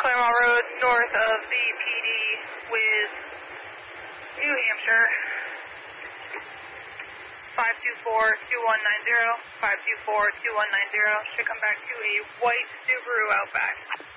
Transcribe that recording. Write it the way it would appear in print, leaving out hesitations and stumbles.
Claremont Road, north of the PD with New Hampshire. 524-2190, 524-2190. Should come back to a white Subaru Outback.